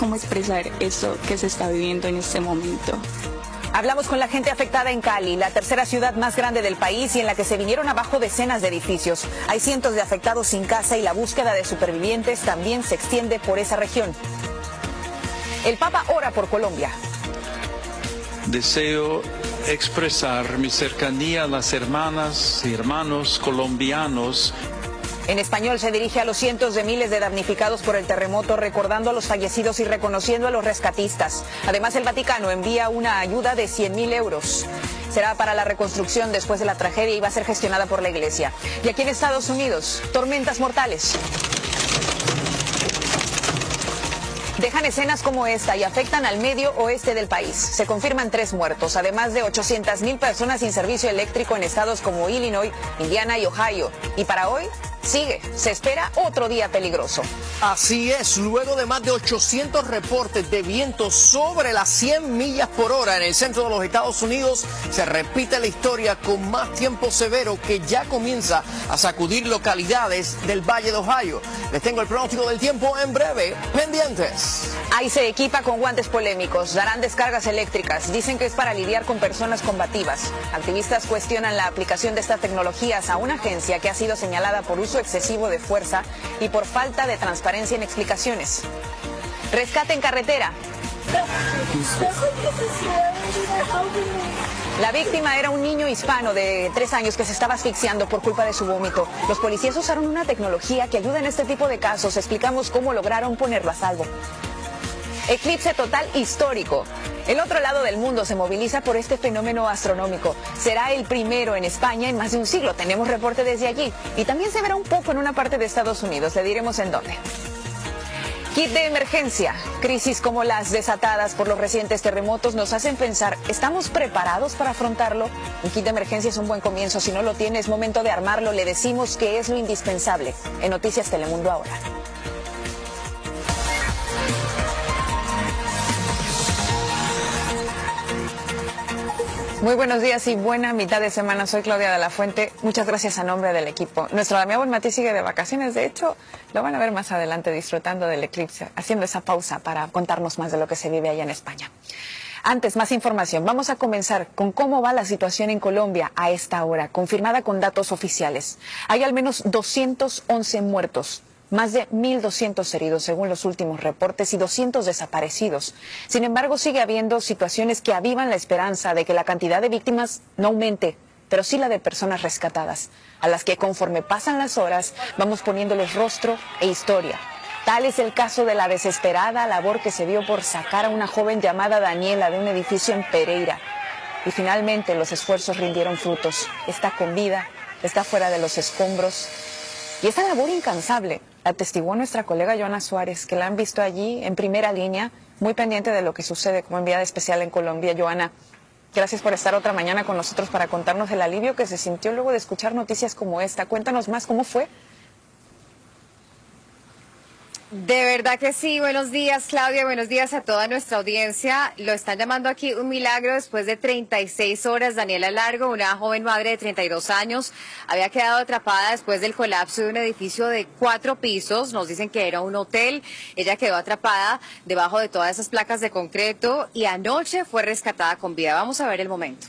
cómo expresar eso que se está viviendo en este momento. Hablamos con la gente afectada en Cali, la tercera ciudad más grande del país y en la que se vinieron abajo decenas de edificios. Hay cientos de afectados sin casa y la búsqueda de supervivientes también se extiende por esa región. El Papa ora por Colombia. Deseo expresar mi cercanía a las hermanas y hermanos colombianos. En español se dirige a los cientos de miles de damnificados por el terremoto, recordando a los fallecidos y reconociendo a los rescatistas. Además, el Vaticano envía una ayuda de 100.000 euros. Será para la reconstrucción después de la tragedia y va a ser gestionada por la Iglesia. Y aquí en Estados Unidos, tormentas mortales. Dejan escenas como esta y afectan al medio oeste del país. Se confirman 3 muertos, además de 800.000 personas sin servicio eléctrico en estados como Illinois, Indiana y Ohio. Y para hoy, sigue. Se espera otro día peligroso. Así es, luego de más de 800 reportes de viento sobre las 100 millas por hora en el centro de los Estados Unidos, se repite la historia con más tiempo severo que ya comienza a sacudir localidades del Valle de Ohio. Les tengo el pronóstico del tiempo en breve. Pendientes. Ahí se equipa con guantes polémicos, darán descargas eléctricas, dicen que es para lidiar con personas combativas. Activistas cuestionan la aplicación de estas tecnologías a una agencia que ha sido señalada por uso excesivo de fuerza y por falta de transparencia en explicaciones. Rescate en carretera. La víctima era un niño hispano de 3 años que se estaba asfixiando por culpa de su vómito. Los policías usaron una tecnología que ayuda en este tipo de casos. Explicamos cómo lograron ponerlo a salvo. Eclipse total histórico. El otro lado del mundo se moviliza por este fenómeno astronómico. Será el primero en España en más de un siglo. Tenemos reporte desde allí. Y también se verá un poco en una parte de Estados Unidos. Le diremos en dónde. Kit de emergencia. Crisis como las desatadas por los recientes terremotos nos hacen pensar, ¿estamos preparados para afrontarlo? Un kit de emergencia es un buen comienzo. Si no lo tiene, es momento de armarlo. Le decimos que es lo indispensable. En Noticias Telemundo ahora. Muy buenos días y buena mitad de semana. Soy Claudia de la Fuente. Muchas gracias a nombre del equipo. Nuestro Damián Bonmatí sigue de vacaciones. De hecho, lo van a ver más adelante disfrutando del eclipse, haciendo esa pausa para contarnos más de lo que se vive allá en España. Antes, más información. Vamos a comenzar con cómo va la situación en Colombia a esta hora, confirmada con datos oficiales. Hay al menos 211 muertos. Más de 1.200 heridos según los últimos reportes y 200 desaparecidos. Sin embargo, sigue habiendo situaciones que avivan la esperanza de que la cantidad de víctimas no aumente, pero sí la de personas rescatadas, a las que conforme pasan las horas vamos poniéndoles rostro e historia. Tal es el caso de la desesperada labor que se dio por sacar a una joven llamada Daniela de un edificio en Pereira. Y finalmente los esfuerzos rindieron frutos. Está con vida, está fuera de los escombros. Y esta labor incansable la atestiguó nuestra colega Joana Suárez, que la han visto allí en primera línea, muy pendiente de lo que sucede como enviada especial en Colombia. Joana, gracias por estar otra mañana con nosotros para contarnos el alivio que se sintió luego de escuchar noticias como esta. Cuéntanos más, ¿cómo fue? De verdad que sí. Buenos días, Claudia. Buenos días a toda nuestra audiencia. Lo están llamando aquí un milagro después de 36 horas. Daniela Largo, una joven madre de 32 años, había quedado atrapada después del colapso de un edificio de 4 pisos. Nos dicen que era un hotel. Ella quedó atrapada debajo de todas esas placas de concreto y anoche fue rescatada con vida. Vamos a ver el momento.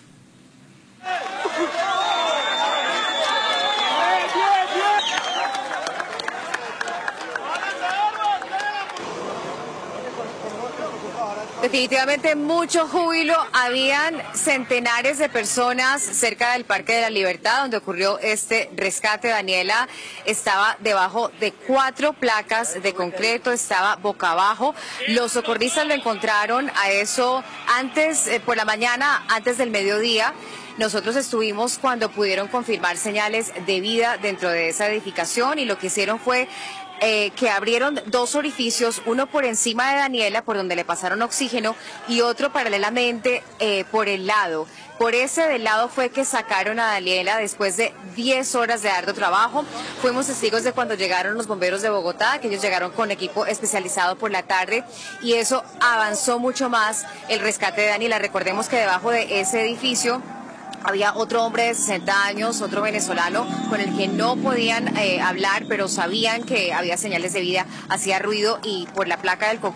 Definitivamente mucho júbilo. Habían centenares de personas cerca del Parque de la Libertad, donde ocurrió este rescate. Daniela estaba debajo de 4 placas de concreto, estaba boca abajo. Los socorristas lo encontraron a eso antes, por la mañana, antes del mediodía. Nosotros estuvimos cuando pudieron confirmar señales de vida dentro de esa edificación y lo que hicieron fue que abrieron 2 orificios, uno por encima de Daniela, por donde le pasaron oxígeno, y otro paralelamente por el lado. Por ese del lado fue que sacaron a Daniela después de 10 horas de arduo trabajo. Fuimos testigos de cuando llegaron los bomberos de Bogotá, que ellos llegaron con equipo especializado por la tarde, y eso avanzó mucho más el rescate de Daniela. Recordemos que debajo de ese edificio había otro hombre de 60 años, otro venezolano, con el que no podían hablar, pero sabían que había señales de vida, hacía ruido y por la placa del